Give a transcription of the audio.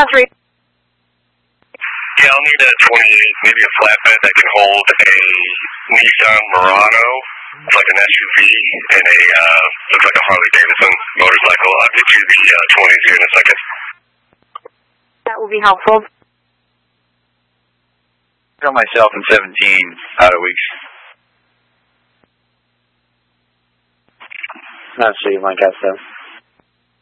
3. Yeah, I'll need a 28, maybe a flatbed that can hold a Nissan Murano, like an SUV, and looks like a Harley Davidson motorcycle. I'll get you the 20s here in a second. That will be helpful. Tell myself in 17 out of weeks. I'll see you, Mike,